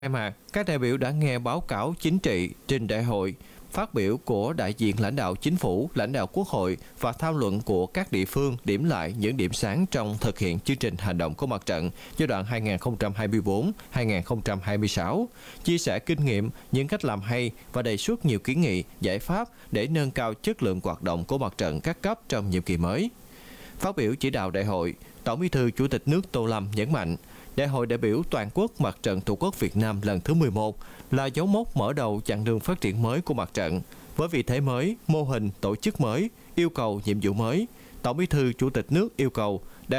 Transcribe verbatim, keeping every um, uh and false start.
Khai mạc, các đại biểu đã nghe báo cáo chính trị trình đại hội, phát biểu của đại diện lãnh đạo chính phủ, lãnh đạo quốc hội và tham luận của các địa phương điểm lại những điểm sáng trong thực hiện chương trình hành động của mặt trận giai đoạn hai nghìn không trăm hai mươi tư đến hai nghìn không trăm hai mươi sáu, chia sẻ kinh nghiệm, những cách làm hay và đề xuất nhiều kiến nghị, giải pháp để nâng cao chất lượng hoạt động của mặt trận các cấp trong nhiệm kỳ mới. Phát biểu chỉ đạo đại hội, Tổng Bí thư Chủ tịch nước Tô Lâm nhấn mạnh, Đại hội đại biểu toàn quốc Mặt trận Tổ quốc Việt Nam lần thứ mười một là dấu mốc mở đầu chặng đường phát triển mới của mặt trận. Với vị thế mới, mô hình, tổ chức mới, yêu cầu nhiệm vụ mới, Tổng Bí thư Chủ tịch nước yêu cầu